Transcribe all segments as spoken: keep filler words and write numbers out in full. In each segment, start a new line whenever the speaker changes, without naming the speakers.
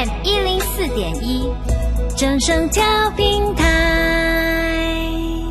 M 一零四点一，正声调频台。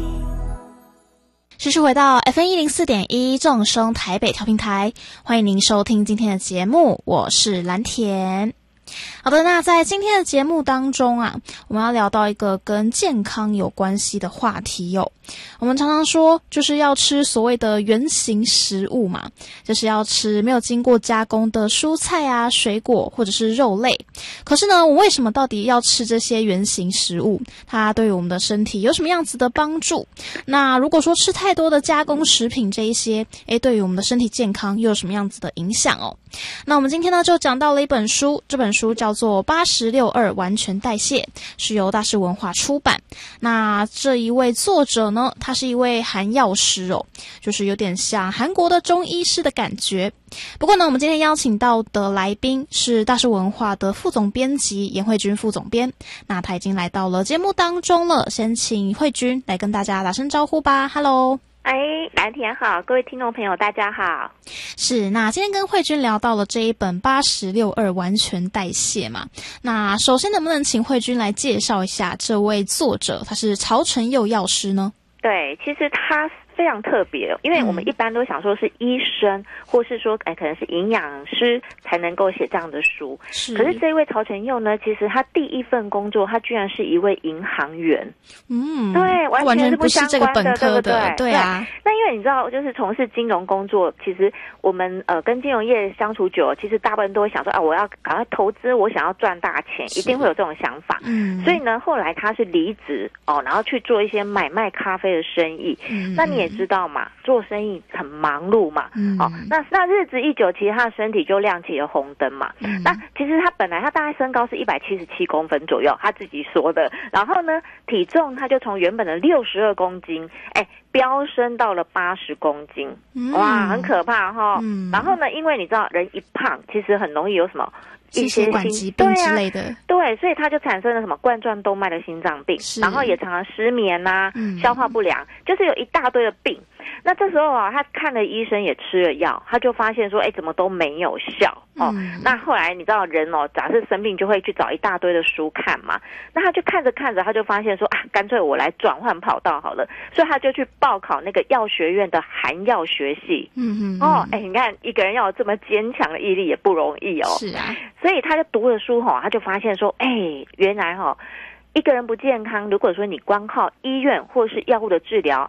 继续回到 F M 一零四点一正声台北调频台，欢迎您收听今天的节目，我是蓝田。好的，那在今天的节目当中啊，我们要聊到一个跟健康有关系的话题哟、哦。我们常常说，就是要吃所谓的原型食物嘛，就是要吃没有经过加工的蔬菜啊、水果或者是肉类。可是呢，我为什么到底要吃这些原型食物？它对于我们的身体有什么样子的帮助？那如果说吃太多的加工食品这一些，诶，对于我们的身体健康又有什么样子的影响哦？那我们今天呢，就讲到了一本书，这本书叫做《八十六二完全代谢》，是由大是文化出版。那这一位作者呢，他是一位韩药师哦，就是有点像韩国的中医师的感觉。不过呢，我们今天邀请到的来宾是大是文化的副总编辑严慧君副总编，那他已经来到了节目当中了，先请慧君来跟大家打声招呼吧。 Hello。
哎，蓝田好，各位听众朋友大家好。
是，那今天跟慧君聊到了这一本八十六二完全代谢嘛，那首先能不能请慧君来介绍一下这位作者，他是曹承佑药师呢？
对，其实他非常特别，因为我们一般都想说是医生，嗯、或是说哎可能是营养师才能够写这样的书。是，可是这位曹承佑呢，其实他第一份工作，他居然是一位银行员。嗯，对，完全是不相关的，对不对？
对啊。
那因为你知道，就是从事金融工作，其实我们呃跟金融业相处久了，其实大部分都会想说啊，我要赶快投资，我想要赚大钱，一定会有这种想法。嗯，所以呢，后来他是离职哦，然后去做一些买卖咖啡的生意。嗯，那你也知道嘛，做生意很忙碌嘛。嗯，哦，那那日子一久，其实他的身体就亮起了红灯嘛。嗯，那其实他本来他大概身高是一百七十七公分左右，他自己说的。然后呢，体重他就从原本的六十二公斤，哎，飙升到了八十公斤。嗯，哇，很可怕哈。嗯，然后呢，因为你知道人一胖，其实很容易有什么
一些心血管疾病之类的。
对啊，对，所以他就产生了什么冠状动脉的心脏病，然后也常常失眠啊，嗯、消化不良，就是有一大堆的病。那这时候啊，他看了医生，也吃了药，他就发现说，哎，怎么都没有效哦。嗯、那后来你知道人哦，假设生病就会去找一大堆的书看嘛。那他就看着看着，他就发现说啊，干脆我来转换跑道好了。所以他就去报考那个药学院的韩药学系。嗯嗯。哦，哎，你看一个人要有这么坚强的毅力也不容易哦。
是啊。
所以他就读了书哈，他就发现说，哎，原来哈。一个人不健康，如果说你光靠医院或是药物的治疗